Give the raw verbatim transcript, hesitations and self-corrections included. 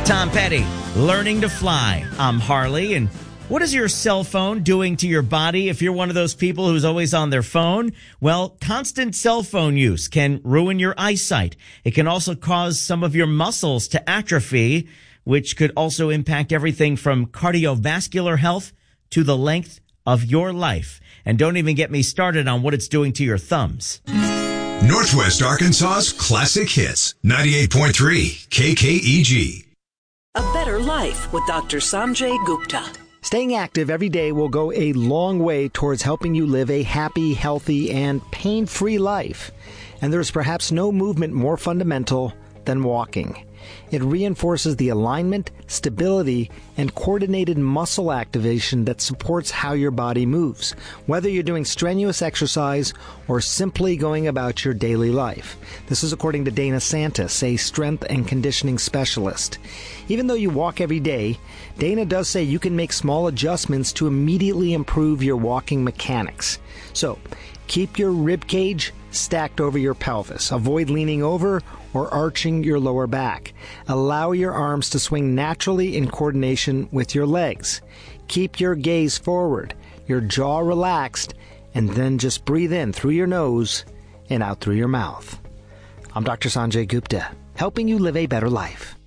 Tom Petty, Learning to Fly. I'm Harley, and what is your cell phone doing to your body? If you're one of those people who's always on their phone, well, constant cell phone use can ruin your eyesight. It can also cause some of your muscles to atrophy, which could also impact everything from cardiovascular health to the length of your life. And don't even get me started on what it's doing to your thumbs. Northwest Arkansas's classic hits, ninety-eight point three K K E G. A Better Life with Doctor Sanjay Gupta. Staying active every day will go a long way towards helping you live a happy, healthy, and pain-free life. And there's perhaps no movement more fundamental than walking. It reinforces the alignment, stability, and coordinated muscle activation that supports how your body moves, whether you're doing strenuous exercise or simply going about your daily life. This is according to Dana Santis, a strength and conditioning specialist. Even though you walk every day, Dana does say you can make small adjustments to immediately improve your walking mechanics. So, keep your rib cage stacked over your pelvis. Avoid leaning over or arching your lower back. Allow your arms to swing naturally in coordination with your legs. Keep your gaze forward, your jaw relaxed, and then just breathe in through your nose and out through your mouth. I'm Doctor Sanjay Gupta, helping you live a better life.